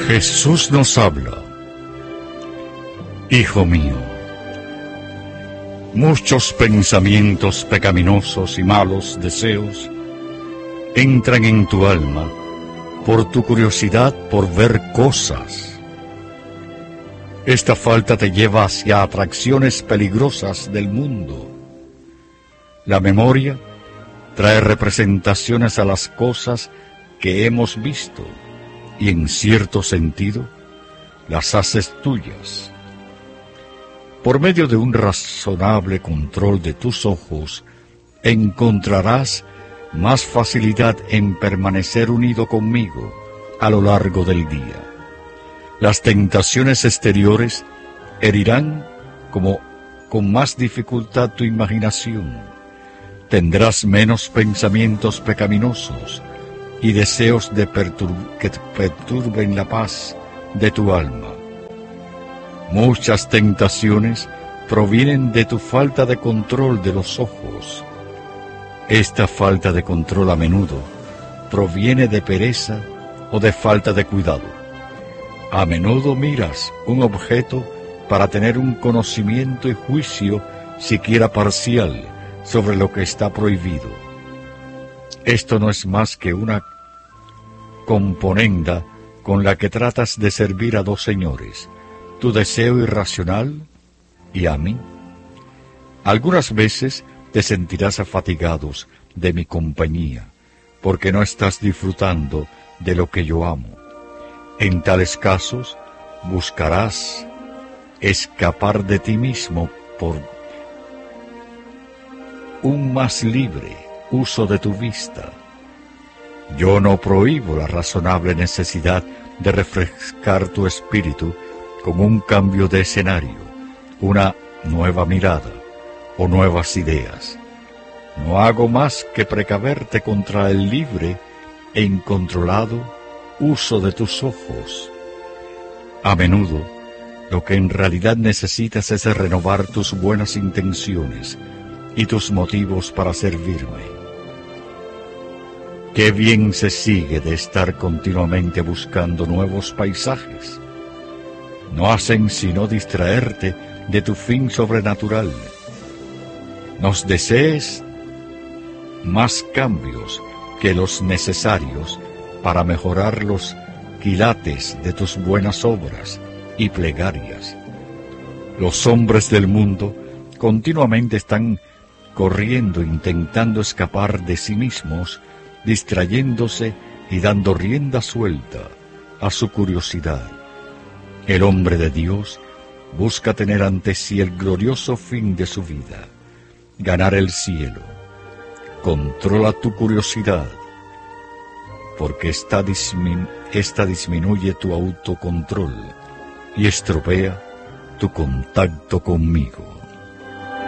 Jesús nos habla: Hijo mío, muchos pensamientos pecaminosos y malos deseos entran en tu alma por tu curiosidad por ver cosas. Esta falta te lleva hacia atracciones peligrosas del mundo. La memoria trae representaciones a las cosas que hemos visto y en cierto sentido las haces tuyas. Por medio de un razonable control de tus ojos encontrarás más facilidad en permanecer unido conmigo a lo largo del día. Las tentaciones exteriores herirán con más dificultad tu imaginación. Tendrás menos pensamientos pecaminosos y deseos que perturben la paz de tu alma. Muchas tentaciones provienen de tu falta de control de los ojos. Esta falta de control a menudo proviene de pereza o de falta de cuidado. A menudo miras un objeto para tener un conocimiento y juicio siquiera parcial sobre lo que está prohibido. Esto no es más que una componenda con la que tratas de servir a dos señores, tu deseo irracional y a mí. Algunas veces te sentirás afatigados de mi compañía, porque no estás disfrutando de lo que yo amo. En tales casos, buscarás escapar de ti mismo por un más libre uso de tu vista. Yo no prohíbo la razonable necesidad de refrescar tu espíritu con un cambio de escenario, una nueva mirada o nuevas ideas. No hago más que precaverte contra el libre e incontrolado uso de tus ojos. A menudo, lo que en realidad necesitas es renovar tus buenas intenciones y tus motivos para servirme. Qué bien se sigue de estar continuamente buscando nuevos paisajes. No hacen sino distraerte de tu fin sobrenatural. Nos desees más cambios que los necesarios para mejorar los quilates de tus buenas obras y plegarias. Los hombres del mundo continuamente están corriendo, intentando escapar de sí mismos, distrayéndose y dando rienda suelta a su curiosidad. El hombre de Dios busca tener ante sí el glorioso fin de su vida, ganar el cielo. Controla tu curiosidad, porque esta disminuye tu autocontrol y estropea tu contacto conmigo.